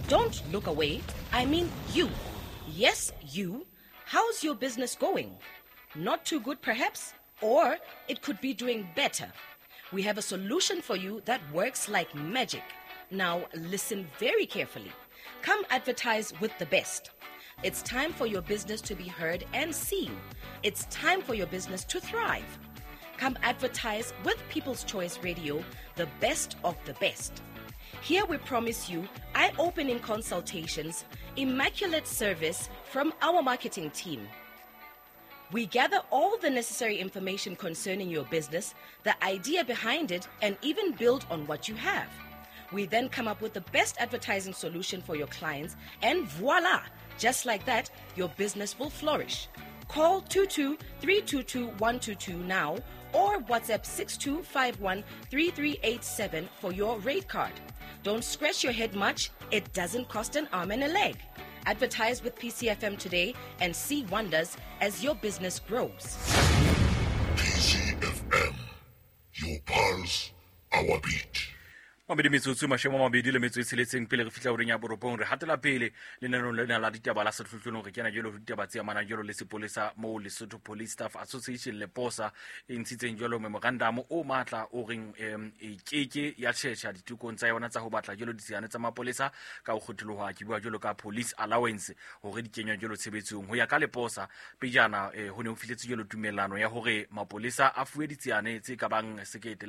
Don't look away. I mean you. Yes, you. How's your business going? Not too good, perhaps? Or it could be doing better. We have a solution for you that works like magic. Now, listen very carefully. Come advertise with the best. It's time for your business to be heard and seen. It's time for your business to thrive. Come advertise with People's Choice Radio, the best of the best. Here we promise you eye-opening consultations, immaculate service from our marketing team. We gather all the necessary information concerning your business, the idea behind it, and even build on what you have. We then come up with the best advertising solution for your clients, and voila! Just like that, your business will flourish. Call 22-322-122 now or WhatsApp 6251-3387 for your rate card. Don't scratch your head much. It doesn't cost an arm and a leg. Advertise with PCFM today and see wonders as your business grows. PCFM, your pulse, our beat. Mabedi metsotso mashemo mabedi le metso tsheletseng pele re fitla ureng ya boropong re hatela pele le nano lena la ditaba la sethutlhong re kena jelo ditaba tse amana jelo le sepolesa mo Lesotho Police Staff Association le posa e ntshitseng jelo memorandum o matla o reng e keke ya tshetsha ditukong tsa yona tsa ho batla jelo disiane tsa mapolesa ka o khotloha ke bua jelo ka police allowance hore di kenywa jelo tshebetsong ho ya ka le posa pejana ho ne ho fitletse jelo tumellano ya hore mapolesa a fuwe disiane tse ka bang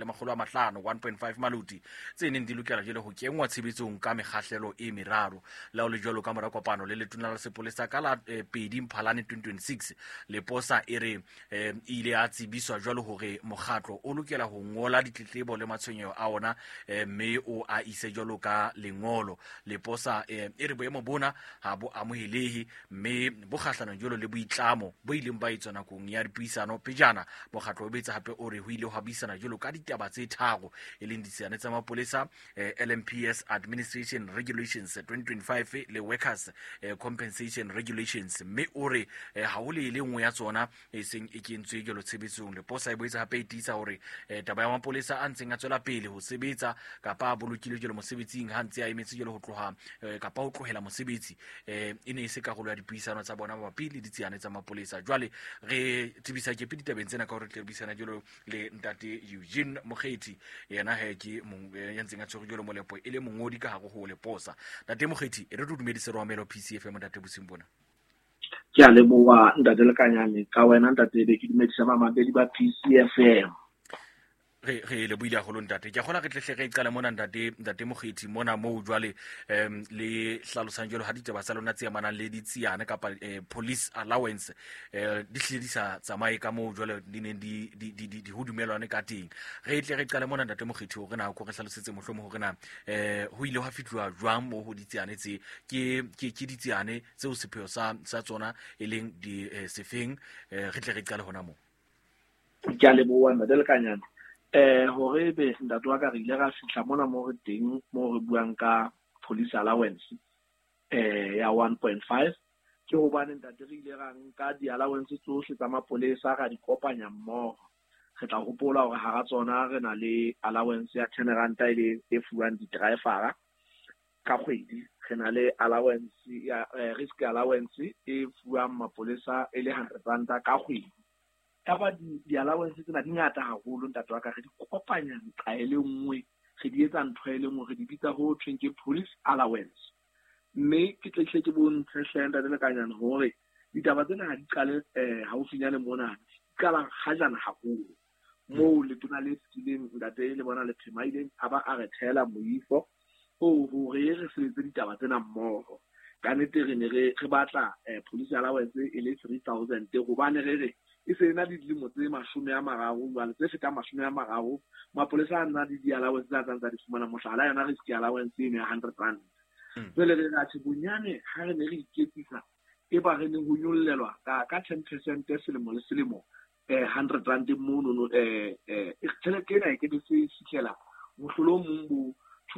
1.5 maluti neng di lokela jelo ho kengwa tshebetsong ka mekgahlelo e meraro la o le jelo ka mora kopano le letona la sepolesa ka la 2 Mphalane 2026 le posa ere ile a tsebiswa jelo hore mokgatlo o lokela ho ngola ditletlebo le matshwenyeho a ona mme o a ise jelo ka lengolo le posa ere boemo bona ha bo amohelehi mme bo kgahlano jelo le boitlamo bo ileng ba etswa nakong ya dipuisano pejana mokgatlo o betsa hape ore ho ile ho habisana jelo ka ditaba tse tharo e leng disiane tsa mapolesa LMPS Administration Regulations 2025 le Workers Compensation Regulations mme ore ha o le nngwe ya tsona e seng e kentswe jelo tshebetsong le posa e boetse hape e tisa hore taba ya mapolesa a ntseng a tswela pele ho sebetsa kapa bolokile jelo mosebetsing ha ntse a emetse jelo ho tloha kapa ho tlohela mosebetsi e ne e se karolo ya dipuisano tsa bona mabapi le ditsiane tsa mapolesa jwale re tibisa ke piditabeng tsena ka hore re tebisana jelo le ntate Eugene Mokgethi yena he ke ya ntseng a tshwere jelo molepo e le mongodi ka hago ho le posa ntate Mokgethi e re re dumedise romelo PCFM ntate Bosimbona ke a leboha ntate Lekanyane ka wena ntate be ke dumedisa mamabedi ba PCFM re le buile go lo ntate ke gola re tlehle re iqala mona ntate Mokgethi mona mo jwale le hlalosang jelo ha ditaba tsa lona tse amana le ditsiane kapa police allowance di hledisa tsamae ka mo jwale di neng di hudumelwane ka teng re tle re iqala mona ntate Mokgethi hore na go re hlalosetse mohlomo hore na ho ile ha fitlwa jwang mo ho ditsiane tse ke ditsiane tseo sepheo sa tsona e leng di sefeng re tle re iqala hona mo ke a leboha ntate Lekanyane hore be ntate wa ka re ile ga fihla mona mo re teng mo re buang ka police allowance ya 1.5 ke hobane ntate re ile ga nka di allowance tsohle tsa mapolesa ga di kopanya mmoho re tla hopola hore ha ga tsona re na le allowance ya 10 rand ile e fuwang di driver ka kgwedi re na le allowance ya risk allowance e fuwang mapolesa e le 100 rand ka kgwedi kapa di allowance tsena di ngata haholo ntate wa ka re di kopanya nqa e le nngwe re di etsa ntho e le nngwe re di bitsa ho thweng ke police allowance mme ke tlehle ke bontshe ntate Lekanyane hore ditaba tsena ha di qale haufinyane mona kala hajana haholo mo le tona le skilling ntate le bona le phemaileng aba a re thela moifo o hore re sebetse ditaba tsena mmoho ka nete re ne re batla police allowance e le 3000 go bane re e se na dilemo tse 30 jwale tse feta 30 mapolesa a nna di allowance tsa tsantsa di fumana mohlala yona risk allowance e 100 rand jwale re a tshebonyane ha re ne re iketsisa e ba re ne ho nyollelwa ka 10% selemo le selemo 100 rand mono tšhelete ena e ke be se fitlhela mohlolo mong bo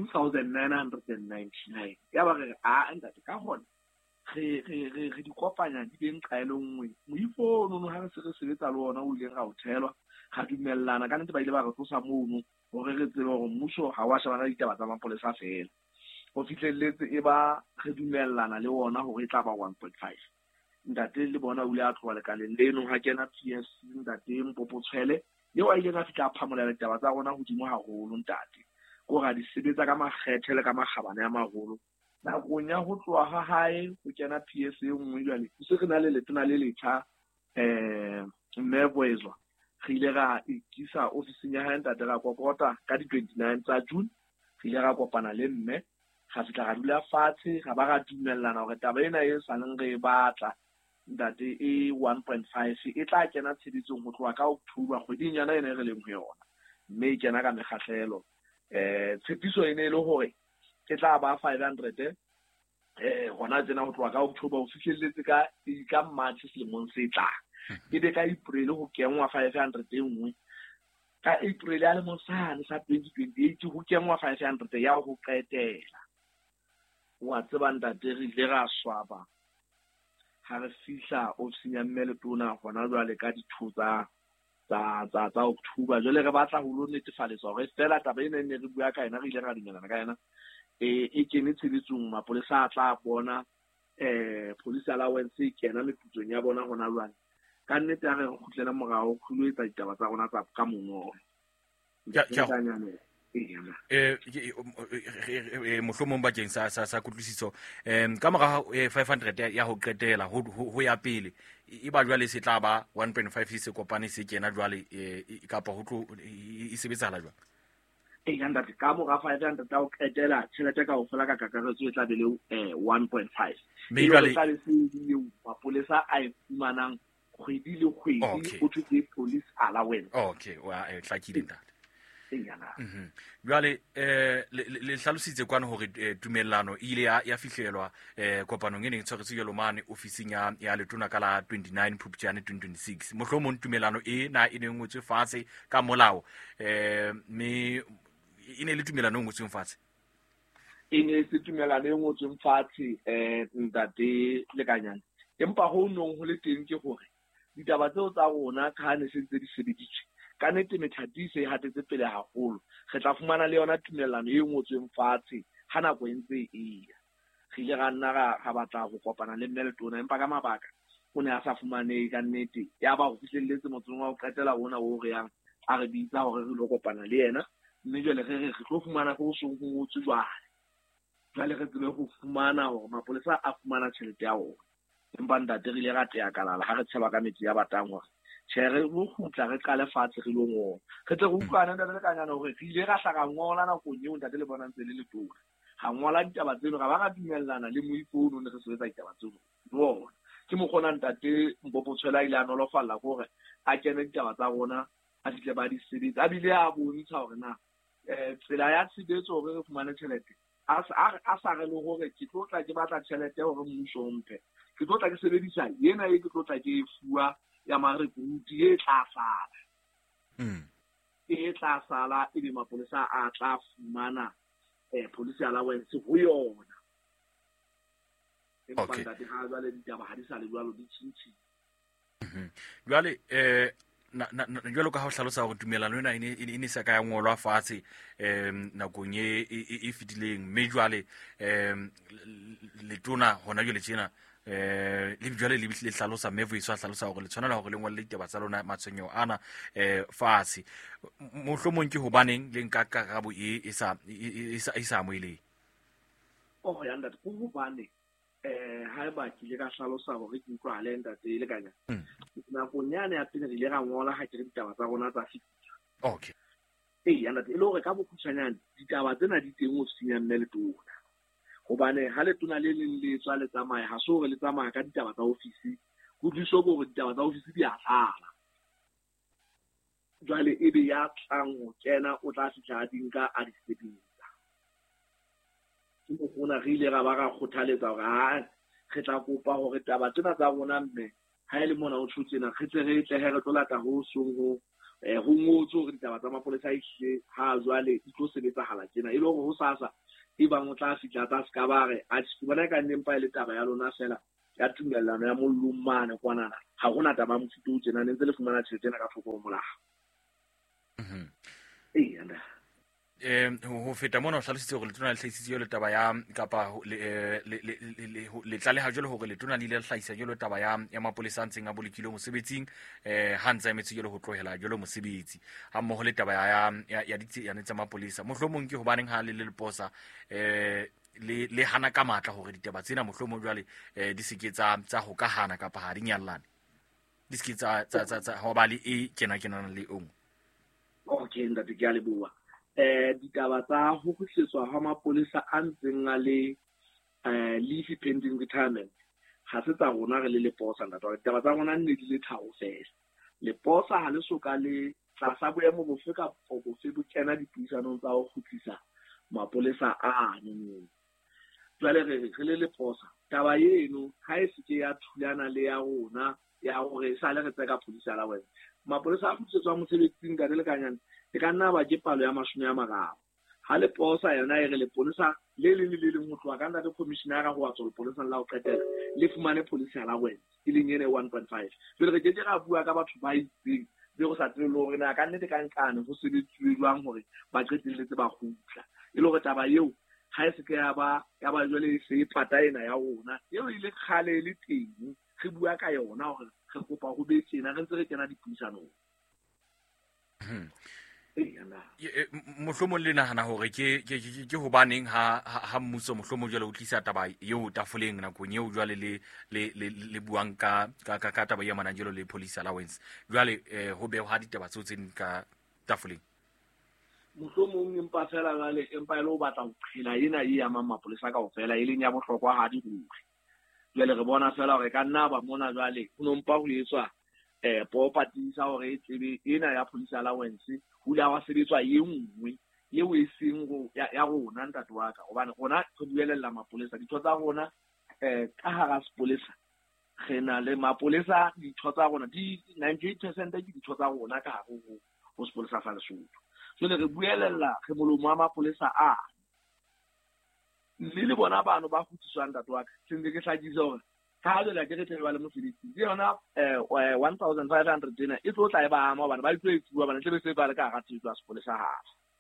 2999 ya ba re a ntate ka hona re di kopanya di beng qaelo nngwe moifo no ha se re sebetsa le ona o ile ga o thelwa ga dumellana ka ntse ba ile ba re tsosa mono hore re tsebe hore mmuso ha wa shaba ditaba tsa mapolesa fela go fitlheletse e ba re dumellana le ona hore e tla ba 1.5. Ntate le bona o ile a tloga lekaleng leno ha kena PS ntate Mpopotshwele yo a ile a fitla a phamolela ditaba tsa rona hodimo haholo ntate go ga di sebetsa ka makgethe le ka makgabane a maholo nakong ya ho tloha ha hae ho kena PS e nngwe jwale se re na le letona le letjha mme Boezwa re ile ra ikisa ofising ya hae ntate ra kokota ka di 29 tsa June re ile ra kopana le mme ga fitla ga dula fatshe ga ba ga dumellana hore taba ena e saneng re e batla ntate e 1.5 e tla kena tshebetsong ho tloha ka October kgweding yana ene re leng ho yona mme e kena ka mekgahlelo tshepiso ene le hore ke tla ba 500 hona tsena ho tloha ka October ho fihlelletse ka March selemong se tlang e be ka April ho kenngwa 500 e nngwe ka April ya le mosane sa 2028 ho kenngwa 500 ya ho qetela wa tseba ntate re ile ra swaba ha re fihla ofising ya mme letona hona jwale ka dithuta tsa October jwale re batla ho lo netefaletsa hore fela taba ena ne re bua ka ena re ile ra dingelana ka ena e kene tshebetsong mapolesa a tla bona police allowance e kena meputsong ya bona hona jwale ka nnete ya re khutlela morao khulu etsa ditaba tsa rona tsa ka mongo mohlomong bakeng sa kutlwisiso ka mora 500 ya ho qetela ho ya pele e ba jwale se tla ba 1.5 se kopane se kena jwale kapa ho tlo e sebetsahala jwang yanda ka mora 500 ta ho qetela tšhelete ka ho fola ka kakaretso e tla be le 1.5 mme jwale tla le se di mapolesa a ifumanang kgwedi le kgwedi ho thwe police allowance okay wa hlakile ntate jwale le hlalositse kwana hore tumellano ile ya fihlelwa kopanong e neng tshwaretswe yelomane ofising ya letona ka la 29 Phupjane 2026 mohlomong tumellano e na e neng ngotswe fatshe ka molao mme e ne le tumellano e ngotsweng fatshe e ne se tumellano e ngotsweng fatshe ntate lekanyana empa ho nong ho le teng ke hore ditaba tseo tsa rona ka ne se ntse di sebeditswe ka nete methatise e hatetse pele haholo re tla fumana le yona tumellano e ngotsweng fatshe ha nako e ntse e ya re ile ga nna ga batla go kopana le mme letona empa ka mabaka o ne a sa fumanei ka nnete ya ba go fihlelletse motsong wa go qetela ona o re yang a re bitsa hore re lo kopana le yena mme jwale re tlo fumana go song go ngotswe jwale re tsebe go fumana hore mapolesa a fumana tšhelete ya ona empa ntate re ile ga tea kalala ha re tsheba ka metsi ya batang hore re go khutla re qale fatshe re lo ngola re tle go utlwana ntate le kanyana hore re ile ga hlaka ngola nakong eo ntate le bona ntse le letona ga ngola ditaba tseno ga ba ga dumellana le moifono ne re sebetsa ditaba tseno bona ke mo gona ntate Mpopotshwele ile a nolofalla gore a kene ditaba tsa rona a fitle ba di sebetsa a bile a bontsha hore na tsela ya tshebetso hore re fumane tšhelete a sa re le gore ke tlotla ke batla tšhelete hore mmuso o mphe ke tlotla ke sebedisa yena e ke tlotla ke e fuwa ya marekruti e tla sala e be mapolesa a tla fumana police allowance ho yona empa ntate ha jwale ditaba ha di sa le jwalo di tshintshi jwale jwalo ka ha o hlalosa hore tumellano ena e ne sa ka ya ngolwa fatshe nakong e fetileng mme jwale letona hona jwale tjena le jwale le hlalosa Mevo iswa hlalosa hore le tshwanela hore le ngwalle ditaba tsa lona matshwenyo ana fatshe mohlomong ke hobaneng le nka karabo e sa moeleng ya ntate go hobane ha ba ke le ka hlalosa hore ke utlwa le ntate le kanya nakong yane ya pele re ile ga ngola ha ke re ditaba tsa rona tsa fitisa okay ya ntate e le hore ka bokhutsanyane ditaba tsena di teng ho sinya mme letona hobane ha letona le leng le tswa le tsamaya ha so re le tsamaya ka ditaba tsa ofisi go diso go ditaba tsa ofisi di a hlala jwale e be ya tlang ho kena o tla fihla dinka a di sebetsa ke mo gona re ile ga ba ga kgothaletsa hore re tla kopa hore taba tsena tsa rona mme ha ile mona o tshutsena re tle re tlo lata ho song ho ngotso hore ditaba tsa mapolesa ile ha jwale di tlo sebetsa hala tsena e le hore ho sasa e bang o tla fitla tsa ska ba re a tsi bona ka nne mpa ile taba ya lona fela ya tumellano ya mollumane kwana ha gona taba mothuto o tsena ntse le fumana tšhelete na ka thoko molao ho feta mona o hlalositse hore letona le hlahisitse le taba ya kapa le tlaleha jwale hore letona le ile le hlahisa jwale taba ya mapolesa a ntseng a bolekile mosebetsing ha ntse a emetse jwale ho tlohela jwale mosebetsi ha mmoho le taba ya ditseane tsa mapolesa mohlomong ke hobaneng ha le posa le hana ka matla hore ditaba tsena mohlomong jwale di seke tsa hokahana kapa ha di nyallane di seke tsa ho ba le kenana le ong. Okay, ntate ke a leboha. Ditaba tsa ho kgutliswa ha mapolesa a ntseng a le leave pending retirement ha se tsa rona re le posa ntate. Ditaba tsa rona ne di le thao fela. Le posa ha le soka le tlasa boemo bofe ka bofe bo kena dipuisanong tsa ho khutlisa mapolesa a neng. Jwale re le posa taba eno ha e se ke ya thulana le ya rona ya hore sa le re tseka police allowance. Mapolesa a khutletswa mosebetsing ka le kanyana e ka nna ba ke palo ya 30. Ha le posa yona e re le polisa le ho tloa ka ntate commissioner go wa tswa polisa la ho qetela le fumane police allowance e leng ene 1.5. Jwale re ke ra bua ka batho ba itseng be go sa tsele le hore na ka nnete ka nkane go sebetsuwe jwang hore ba qetelletse ba khutla e le gore taba eo ha e se ke ya ba jwale se pata ena ya rona eo ile khale le teng re bua ka yona hore re kopa go be tsena re ntse re kena dipuisanong. Mohlomong le nahana hore ke hobaneng ha mmuso mohlomong jwale o tlisa taba eo tafoleng nakong eo jwale le buang ka taba ya manajelo le police allowance jwale ho be ha ditaba tseo tse ka tafoleng mohlomong empa fela jwale empa ile o batla ho phela ena e ya mapolesa ka ofela e leng ya bohlokwa ha di ruri jwale re bona fela hore ka nna ba mona jwale ho nompa ho etswa property sa hore e tsebe ena ya police allowance hula wa sebetswa ye nngwe yeo e seng go ya rona ntate wa ka hobane rona re duelella mapolesa ditho tsa rona ka hara sepolesa re na le mapolesa ditho tsa rona di 98% ke ditho tsa rona ka hare ho sepolesa sa Lesotho jwale re buelella re molomo wa mapolesa a le bona bano ba khutsiswang ntate wa ka sentse ke hlakisa hore ka jwale ke re tshela le mosebetsi ke yona 1500 dina e tlo tla e ba ama bana ba itlo e tsuwa bana tle be se ba le ka ga tshitwa sepolesa ha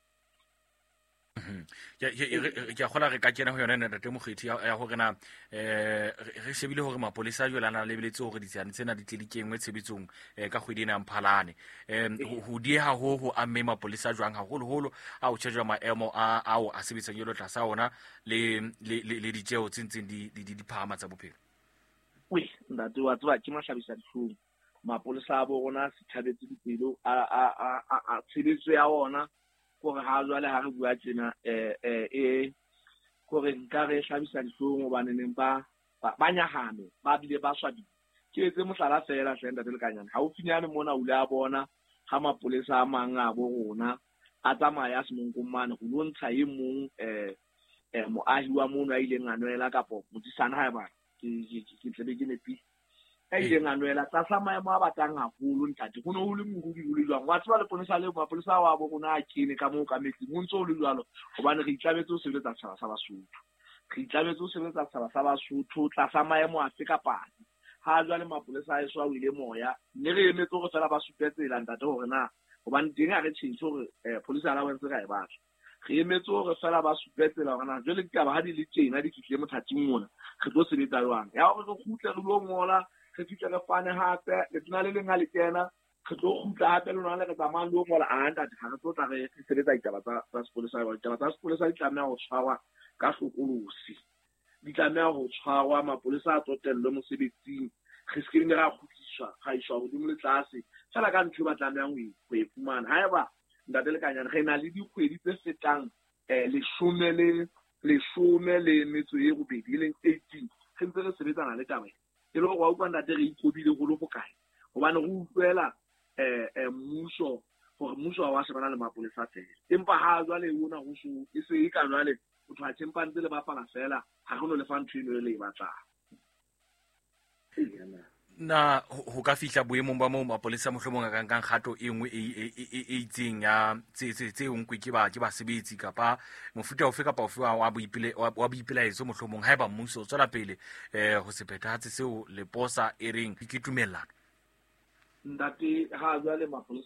ke gola re ka kena ho yona ntate mogeti ya hore na re shebile hore mapolesa jwale ana lebeletse hore ditseane tsena di tledikengwe tshebetsong ka kgwedi ena Mphalane ho dieha ho amme mapolesa jwang haholo a o tshejwa maemo ao a sebetsang jwalo tlasa ona le ditjeo tsentseng di phahama tsa bophelo. Ntate wa tswa ke mahlabisa dihlong mapolesa a bona se thabetse dipelo a tshebetso ya ona gore ha jwale ha re bua tsena gore nka re hlabisa dihlong hobane neng ba nyahame ba bile ba swadi ke etse mohlala fela hlenda le kanyana ha o finyane mona ule a bona ha mapolesa a mang a bo rona a tsamaya semonkomane go lontsha e mong moahi wa mona a ileng a nwela kapo motsisana ha ba ke tsebe ke nepi a ileng a nwela tsa maemo a batlang haholo ntate go ne ho le morudi ho le jwang wa tseba le mapolesa wa bo rona a kene ka moo ka metsi mo ntse o le jwalo hobane re itlabetse ho sebetsa setjhaba sa Basotho re itlabetse ho sebetsa setjhaba sa Basotho tlasa maemo a se kapane ha jwale mapolesa a eswa o ile moya ne re emetse go fela ba supetsela ntate hore na hobane teng a re tshintse hore police allowance ga e batla re emetse hore fela ba supetsela hore na jwale ditaba ha di le tjena di fihle mothating mona re tlo sebetsa jwang ya hore re khutle re lo ngola re fihle re fane hape le tona le leng a le kena re tlo khutla hape le lona le re tsamaya le ngola a ntate ha re tlo tla re sebetsa ditaba tsa sepolesa ditaba tsa sepolesa di tlameha ho tshwarwa ka hlokolosi di tlameha ho tshwarwa mapolesa a tsotellwe mosebetsing re se ke ra khutliswa ga iswa godimo le tlase fela ka ntho ba tlameha go e fumana haeba ntate le kanyana re na le dikgwedi tse fetang 10 le metso e robedi le 18 re ntse re sebetsana le taba e le go utlwa ntate re ikobile go lo bokae hobane go utlwela mmuso gore mmuso wa shebana le mapolesa tsela empa ha jwale una go so e se e ka jwale o tshwa tsempa ntse le ba pala fela ha go no le fa ntho eno le e batlang na ho ka fihla boemong ba mo mapolesa mohlomong a kang kgato e nngwe e itseng ya tse unkwe ke ba sebetsi kapa mofuta ofe kapa ofe wa boipelaetso mohlomong haeba mmuso o tswela pele ho se phethahatse seo le posa e reng ke tumellano ntate ha jwale mapolesa